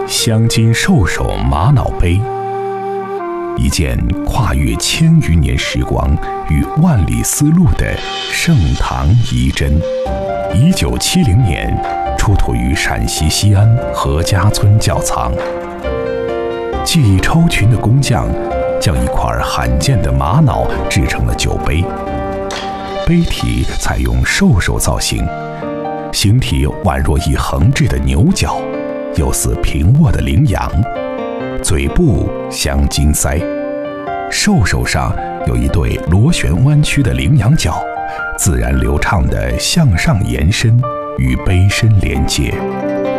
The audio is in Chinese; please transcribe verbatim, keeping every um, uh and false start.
镶金兽首玛瑙杯，一件跨越千余年时光与万里丝路的盛唐遗珍。一九七零年出土于陕西西安何家村窖藏。技艺超群的工匠将一块罕见的玛瑙制成了酒杯，杯体采用兽首造型，形体宛若一横置的牛角，又似平卧的羚羊，嘴部镶金鳃，兽首上有一对螺旋弯曲的羚羊角，自然流畅地向上延伸，与杯身连接。